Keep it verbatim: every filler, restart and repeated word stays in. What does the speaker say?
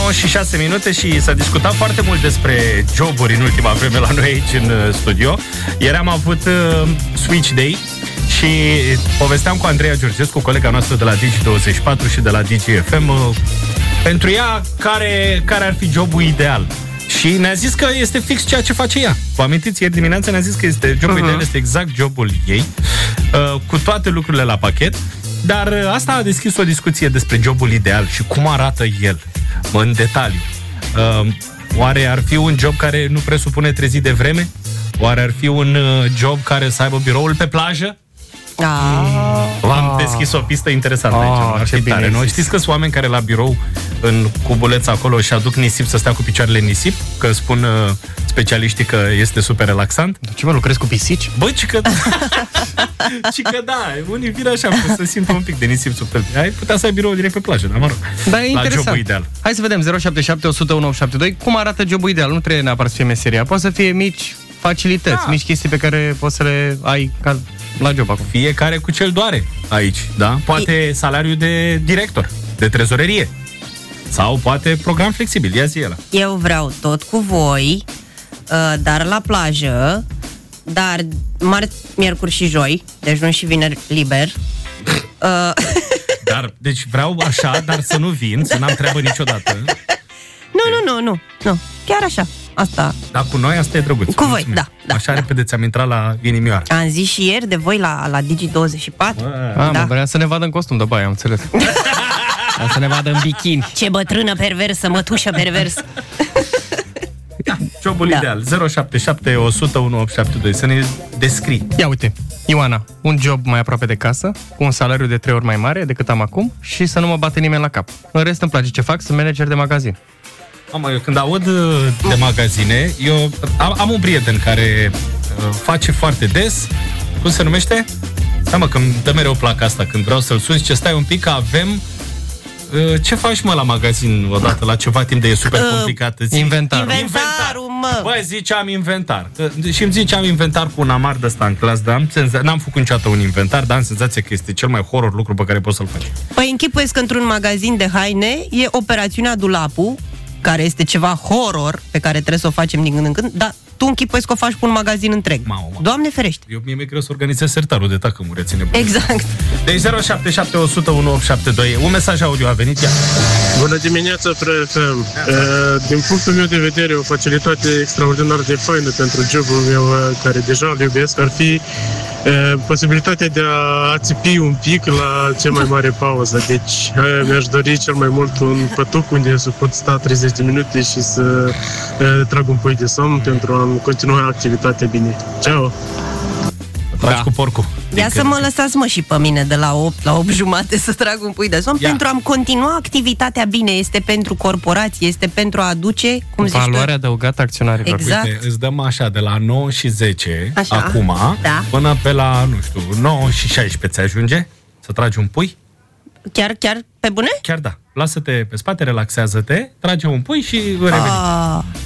nouă și șase minute și s-a discutat foarte mult despre joburi în ultima vreme la noi aici în studio. Ieri am avut uh, Switch Day și povesteam cu Andreea Georgescu, colega noastră de la Digi douăzeci și patru și de la Digi F M, uh, pentru ea care, care ar fi jobul ideal. Și ne-a zis că este fix ceea ce face ea. Vă amintiți, ieri dimineața ne-a zis că este jobul uh-huh. ideal, este exact jobul ei, uh, cu toate lucrurile la pachet. Dar uh, asta a deschis o discuție despre jobul ideal și cum arată el, în detaliu. Uh, oare ar fi un job care nu presupune trezi de vreme? Oare ar fi un uh, job care să aibă biroul pe plajă? Ah. V-am deschis o pistă interesantă ah, aici. Ce bine nu? Știți că sunt oameni care la birou, în cubuleț acolo, și aduc nisip să stea cu picioarele în nisip? Că spun uh, specialiștii că este super relaxant. Ce mă, lucrezi cu pisici? Bă, ci că... ci că da, unii vin așa, să simtă un pic de nisip sub tălpi. Ai putea să ai birou direct pe plajă, dar mă rog. Da, e la interesant. jobul ideal. Hai să vedem, zero șapte șapte, o sută unu, opt șapte doi. Cum arată jobul ideal? Nu trebuie neapărat să fie meseria, poate să fie mici facilități, da. mici chestii pe care poți să le ai ca la job acum. Fiecare cu ce-l doare aici, da? Poate e... salariul de director, de trezorerie. Sau poate program flexibil, ia zi el. Eu vreau tot cu voi, dar la plajă, dar marți, miercuri și joi, deci nu și vineri liber. Dar, deci vreau așa, dar să nu vin, să n-am treabă niciodată. Nu, nu, nu, nu, nu, chiar așa. Asta. Dar cu noi asta e drăguț. Cu voi, da, da. Așa da. repede ți-am intrat la inimioară. Am zis și ieri de voi la, la Digi douăzeci și patru. Ah, da. Mă, vrea să ne vadă în costum de baie, am înțeles. Vrea să ne vadă în bikini. Ce bătrână perversă, mătușă perversă. Da, jobul da. ideal. zero șapte șapte, o sută unu, opt șapte doi. Să ne descrii. Ia uite, Ioana, un job mai aproape de casă, cu un salariu de trei ori mai mare decât am acum și să nu mă bate nimeni la cap. În rest îmi place ce fac, sunt manager de magazin. Mamă, eu când aud de magazine, eu am, am un prieten care uh, face foarte des, cum se numește? Da, mă, că îmi dă mereu placa asta când vreau să-l sun, ce stai un pic, că avem uh, ce faci, mă, la magazin odată, la ceva timp de e super complicat? Uh, inventarul. Inventarul, mă! Băi, ziceam inventar. Uh, și îmi ziceam inventar cu un amar de ăsta în clas, dar am senza- n-am făcut niciodată un inventar, dar am senzația că este cel mai horror lucru pe care poți să-l faci. Păi închipuiesc că într-un magazin de haine e operațiunea dulapul, care este ceva horror pe care trebuie să o facem din când în când, dar tu închipuiesc că o faci pe un magazin întreg. Mamă, mamă. Doamne ferește! Eu mi-e greu să organizez sertarul de tacă mureți nebune. Exact. Deci zero șapte șapte, o sută unu, opt șapte doi. Un mesaj audio a venit, ia. Bună dimineața, Pre-F M. Din punctul meu de vedere, o facilitate extraordinar de faină pentru jobul meu, care deja îl iubesc, ar fi posibilitatea de a țipi un pic la cea mai mare pauză. Deci mi-aș dori cel mai mult un pătuc unde să pot sta treizeci de minute și să trag un pui de somn pentru a continua activitatea bine. Ceau! Tragi da. cu porcul. Ia să mă lăsați, mă, și pe mine de la opt la opt jumate să trag un pui de somn. Ia. Pentru a-mi continua activitatea bine. Este pentru corporație, este pentru a aduce, cum zici tu, valoare adăugată acționarilor. Exact. Uite, îți dăm așa de la nouă și zece așa. Acum, da. până pe la, nu știu, nouă și șaisprezece. Ți ajunge să tragi un pui? Chiar, chiar pe bune? Chiar da. Lasă-te pe spate, relaxează-te, trage un pui și reveni. Ah.